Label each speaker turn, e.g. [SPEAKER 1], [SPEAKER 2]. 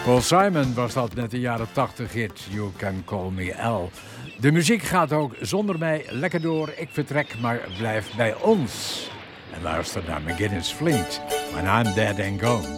[SPEAKER 1] Paul Simon was dat met de jaren 80 hit You Can Call Me Al. De muziek gaat ook zonder mij lekker door. Ik vertrek, maar blijf bij ons. En luister naar McGinnis Fleet. When I'm Dead and Gone.